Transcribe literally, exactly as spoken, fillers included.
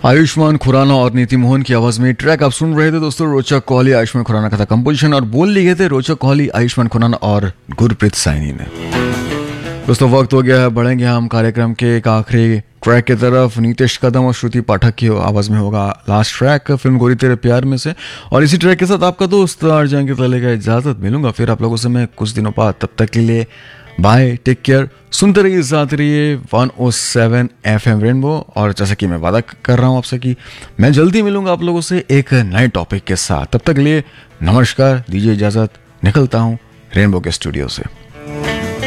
आयुष्मान खुराना और नीति मोहन की आवाज में ट्रैक आप सुन रहे थे दोस्तों। रोचक कोहली आयुष्मान खुराना का था कंपोजिशन और बोल लिए गए थे रोचक कोहली आयुष्मान खुराना और गुरप्रीत साइनी ने। दोस्तों वक्त हो गया है, बढ़ेंगे हम कार्यक्रम के एक आखिरी ट्रैक की तरफ। नीतीश कदम और श्रुति पाठक की आवाज में होगा लास्ट ट्रैक फिल्म गोरी तेरे प्यार में से। और इसी ट्रैक के साथ आपका दोस्त अर्जुन की तले का इजाजत मिलूंगा फिर आप लोगों से मैं कुछ दिनों बाद। तब तक के लिए बाय, टेक केयर, सुनते रहिए, साथ रहिए one O seven F M rainbow. और जैसा कि मैं वादा कर रहा हूं आपसे कि मैं जल्दी मिलूंगा आप लोगों से एक नए टॉपिक के साथ। तब तक के लिए नमस्कार, दीजिए इजाजत, निकलता हूं रेनबो के स्टूडियो से।